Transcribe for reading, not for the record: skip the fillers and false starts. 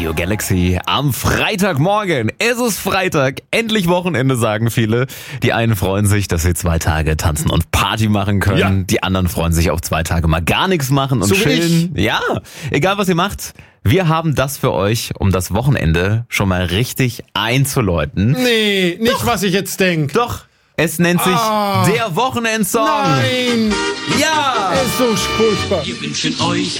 Radio Galaxy. Am Freitagmorgen. Es ist Freitag. Endlich Wochenende, sagen viele. Die einen freuen sich, dass sie 2 Tage tanzen und Party machen können. Ja. Die anderen freuen sich auf 2 Tage mal gar nichts machen und So wie chillen. Ja, egal was ihr macht. Wir haben das für euch, um das Wochenende schon mal richtig einzuläuten. Nee, nicht was ich jetzt denk. Doch, es nennt sich der Wochenendsong. Nein, Ja! ist so furchtbar. Wir wünschen euch